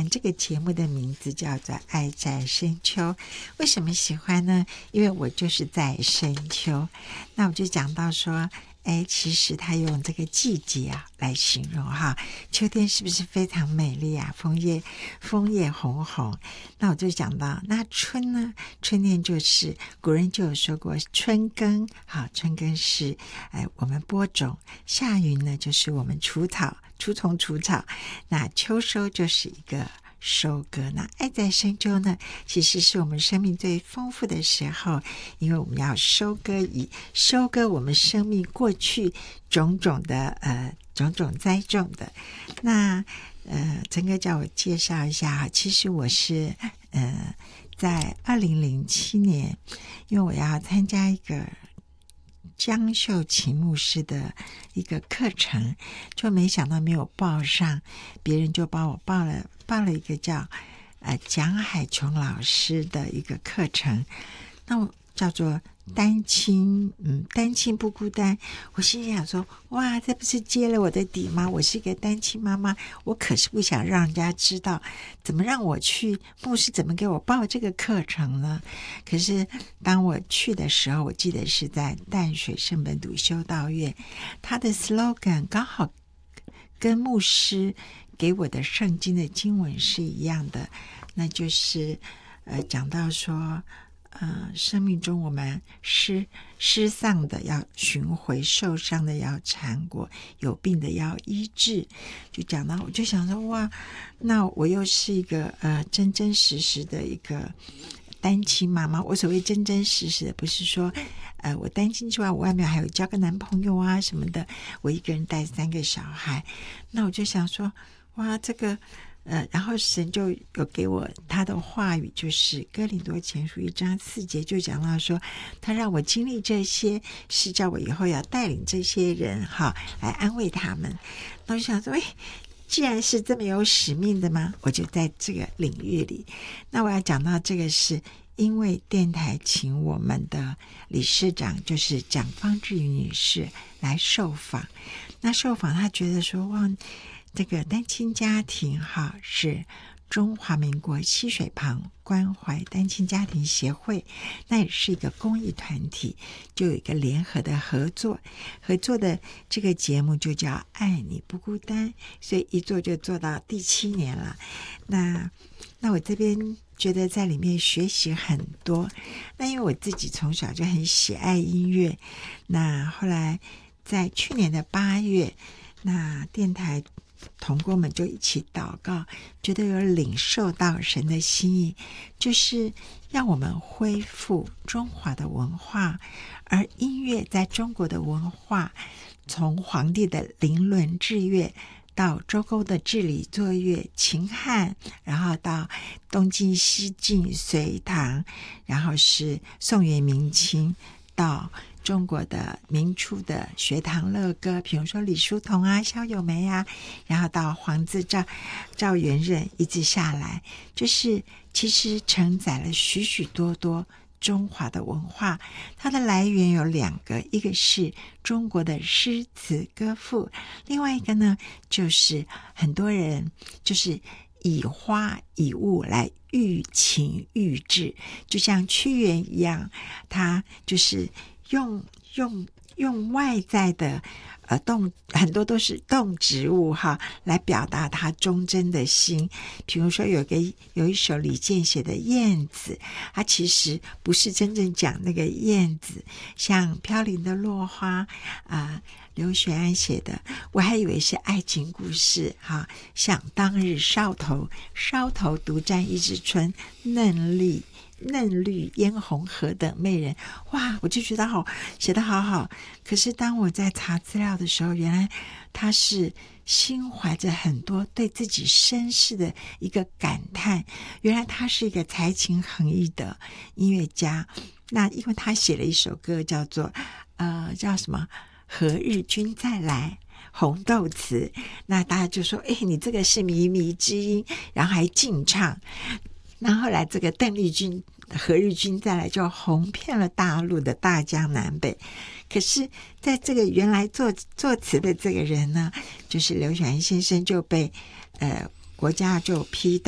们这个节目的名字叫做爱在深秋。为什么喜欢呢？因为我就是在深秋。那我就讲到说其实他用这个季节来形容哈，秋天是不是非常美丽啊？枫叶红红。那我就讲到那春呢，春天就是古人就有说过春耕，好，春耕是我们播种，夏耘呢就是我们除虫除草，那秋收就是一个收割。那爱在深秋呢，其实是我们生命最丰富的时候，因为我们要收割我们生命过去种种栽种的。那陈哥叫我介绍一下，其实我是在2007年，因为我要参加一个江秀琴牧师的一个课程，就没想到没有报上，别人就帮我报了一个叫蒋海琼老师的一个课程，那我叫做单亲不孤单。我心里想说，哇，这不是揭了我的底吗？我是一个单亲妈妈，我可是不想让人家知道，怎么让我去，牧师怎么给我报这个课程呢？可是当我去的时候，我记得是在淡水圣本笃修道院，他的 slogan 刚好跟牧师给我的圣经的经文是一样的，那就是讲到说生命中我们失丧的要寻回，受伤的要缠裹，有病的要医治。就讲到，我就想说，哇，那我又是一个真真实实的一个单亲妈妈。我所谓真真实实的，不是说我单亲之外，我外面还有交个男朋友啊什么的，我一个人带3个小孩。那我就想说，哇，这个然后神就有给我他的话语，就是哥林多前书1章4节，就讲到说，他让我经历这些，是叫我以后要带领这些人来安慰他们。那我就想说，既然是这么有使命的吗？我就在这个领域里。那我要讲到这个是因为电台请我们的理事长就是蒋方智宇女士来受访。那受访他觉得说，哇，这个单亲家庭是中华民国溪水旁关怀单亲家庭协会，那也是一个公益团体，就有一个联合的合作的这个节目就叫爱你不孤单，所以一做就做到第7年了。那我这边觉得在里面学习很多，那因为我自己从小就很喜爱音乐，那后来在去年的8月，那电台同工们就一起祷告，觉得有领受到神的心意，就是让我们恢复中华的文化。而音乐在中国的文化，从黄帝的临伦制乐到周公的治理作乐、秦汉，然后到东晋、西晋、隋唐，然后是宋元明清，到中国的明初的学堂乐歌，比如说李叔同啊、萧友梅啊，然后到黄自赵元任，一直下来，就是其实承载了许许多多中华的文化。它的来源有2个，一个是中国的诗词歌赋，另外一个呢，就是很多人就是以花以物来喻情喻志，就像屈原一样，他就是用外在的很多都是动植物来表达他忠贞的心。比如说有一首李健写的《燕子》，他其实不是真正讲那个燕子，像飘零的落花刘雪安写的，我还以为是爱情故事想当日梢头独占一枝春，嫩绿嫣红何等媚人。哇，我就觉得写得好好。可是当我在查资料的时候，原来他是心怀着很多对自己身世的一个感叹，原来他是一个才情横溢的音乐家。那因为他写了一首歌叫做叫什么何日君再来红豆词，那大家就说你这个是靡靡之音，然后还竞唱。那后来这个邓丽君何日君再来就红遍了大陆的大江南北。可是在这个原来作词的这个人呢，就是刘雪安先生就被国家就批